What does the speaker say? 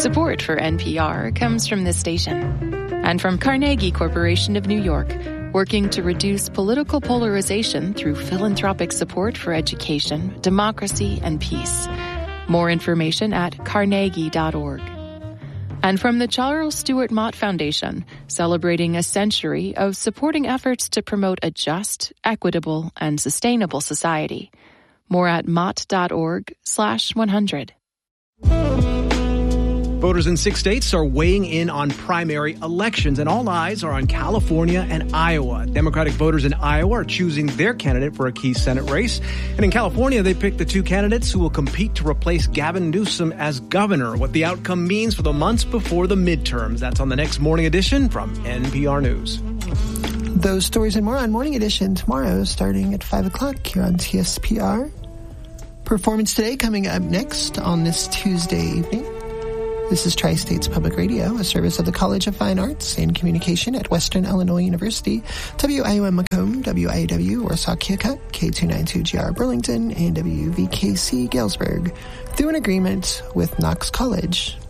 Support for NPR comes from this station and from Carnegie Corporation of New York, working to reduce political polarization through philanthropic support for education, democracy, and peace. More information at carnegie.org. And from the Charles Stewart Mott Foundation, celebrating a century of supporting efforts to promote a just, equitable, and sustainable society. More at mott.org/100. Voters in 6 states are weighing in on primary elections, and all eyes are on California and Iowa. Democratic voters in Iowa are choosing their candidate for a key Senate race. And in California, they picked the two candidates who will compete to replace Gavin Newsom as governor. What the outcome means for the months before the midterms. That's on the next Morning Edition from NPR News. Those stories and more on Morning Edition tomorrow, starting at 5 o'clock here on TSPR. Performance Today coming up next on this Tuesday evening. This is Tri-States Public Radio, a service of the College of Fine Arts and Communication at Western Illinois University, WIUM Macomb, WIAW Warsaw Keokuk, K292GR Burlington, and WVKC Galesburg, through an agreement with Knox College.